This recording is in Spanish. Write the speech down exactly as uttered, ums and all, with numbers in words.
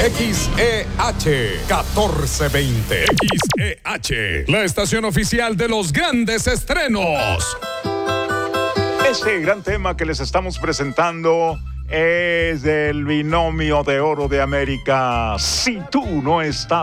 X E H catorce veinte. X E H, la estación oficial de los grandes estrenos. Este gran tema que les estamos presentando es del binomio de oro de América. Si tú no estás